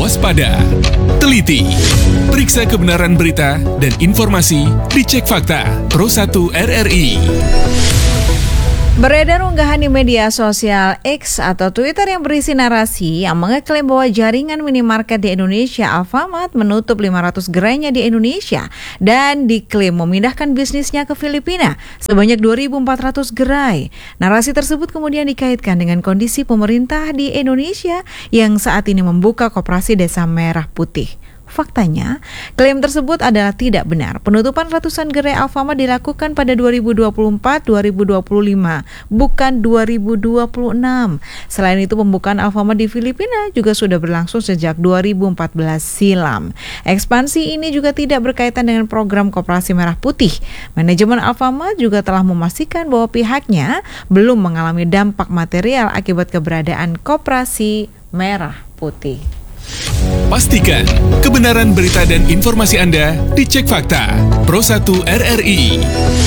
waspada, teliti, periksa kebenaran berita dan informasi, dicek fakta. Pro 1 RRI. Beredar unggahan di media sosial X atau Twitter yang berisi narasi yang mengeklaim bahwa jaringan minimarket di Indonesia, Alfamart, menutup 500 gerainya di Indonesia dan diklaim memindahkan bisnisnya ke Filipina sebanyak 2.400 gerai. Narasi tersebut kemudian dikaitkan dengan kondisi pemerintah di Indonesia yang saat ini membuka koperasi Desa Merah Putih. Faktanya, klaim tersebut adalah tidak benar. Penutupan ratusan gerai Alfamart dilakukan pada 2024-2025, bukan 2026. Selain itu, pembukaan Alfamart di Filipina juga sudah berlangsung sejak 2014 silam. Ekspansi ini juga tidak berkaitan dengan program Koperasi Merah Putih. Manajemen Alfamart juga telah memastikan bahwa pihaknya belum mengalami dampak material akibat keberadaan Koperasi Merah Putih. Pastikan kebenaran berita dan informasi Anda dicek fakta. Pro 1 RRI.